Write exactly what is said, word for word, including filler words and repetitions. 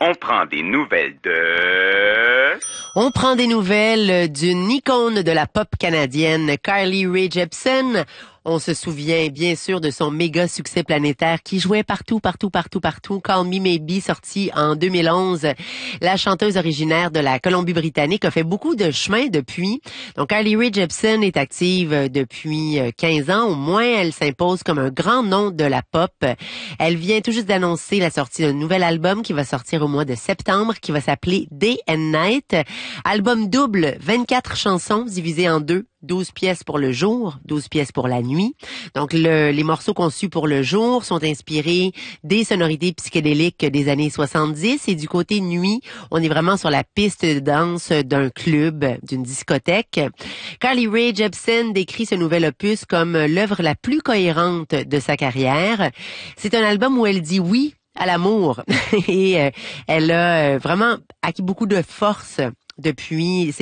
On prend des nouvelles de... On prend des nouvelles d'une icône de la pop canadienne, Carly Rae Jepsen. On se souvient bien sûr de son méga succès planétaire qui jouait partout, partout, partout, partout. Call Me Maybe, sorti en deux mille onze. La chanteuse originaire de la Colombie-Britannique a fait beaucoup de chemin depuis. Donc, Carly Rae Jepsen est active depuis quinze ans. Au moins, elle s'impose comme un grand nom de la pop. Elle vient tout juste d'annoncer la sortie d'un nouvel album qui va sortir au mois de septembre, qui va s'appeler Day and Night. Album double, vingt-quatre chansons divisées en deux. douze pièces pour le jour, douze pièces pour la nuit. Donc, le, les morceaux conçus pour le jour sont inspirés des sonorités psychédéliques des années soixante-dix. Et du côté nuit, on est vraiment sur la piste de danse d'un club, d'une discothèque. Carly Rae Jepsen décrit ce nouvel opus comme l'œuvre la plus cohérente de sa carrière. C'est un album où elle dit oui à l'amour. Et euh, elle a vraiment acquis beaucoup de force depuis